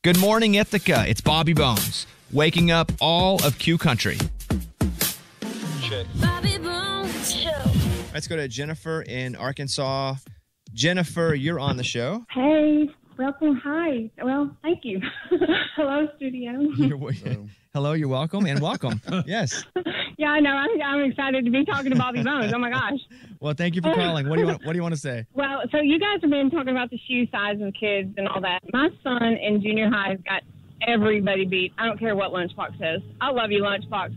Good morning, Ithaca. It's Bobby Bones, waking up all of Q Country. Bobby Bones Show. Let's go to Jennifer in Arkansas. Jennifer, you're on the show. Hey, welcome. Hi. Well, thank you. Hello, studio. Hello, you're welcome, and welcome. Yes. Yeah, I know. I'm excited to be talking to Bobby Bones. Oh my gosh. Well, thank you for calling. What do you want to say? Well, so you guys have been talking about the shoe size of kids and all that. My son in junior high has got everybody beat. I don't care what Lunchbox says. I love you, Lunchbox.